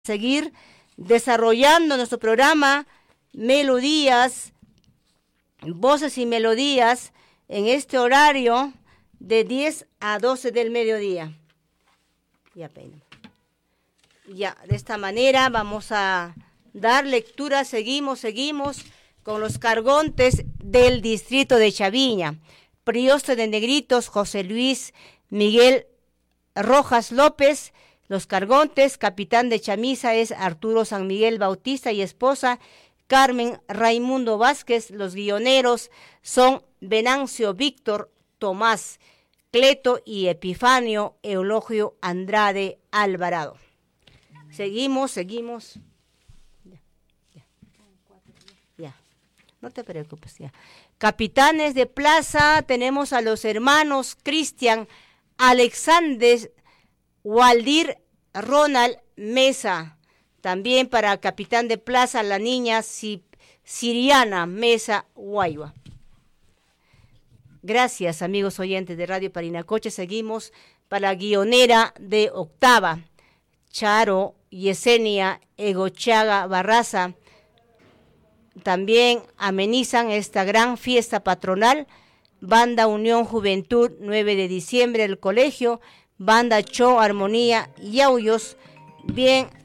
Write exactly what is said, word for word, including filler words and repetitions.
seguir desarrollando nuestro programa Melodías, Voces y Melodías en este horario de diez a doce del mediodía. Ya, peino. Ya, de esta manera vamos a dar lectura, seguimos, seguimos con los cargontes del distrito de Chaviña. Prioste de Negritos, José Luis Miguel Rojas López. Los cargontes, capitán de chamisa es Arturo San Miguel Bautista y esposa Carmen Raimundo Vázquez. Los guioneros son Venancio Víctor Tomás Cleto y Epifanio Eulogio Andrade Alvarado. Seguimos, seguimos. Ya, ya. Ya. No te preocupes, ya. Capitanes de plaza, tenemos a los hermanos Cristian Alexander Waldir Ronald Mesa. También para capitán de plaza, la niña Siriana Mesa Guayua. Gracias, amigos oyentes de Radio Parinacocha. Seguimos para la guionera de octava, Charo Yesenia Egochaga Barraza. También amenizan esta gran fiesta patronal, Banda Unión Juventud, nueve de diciembre, el colegio, Banda Cho Armonía y Aullos. Bien,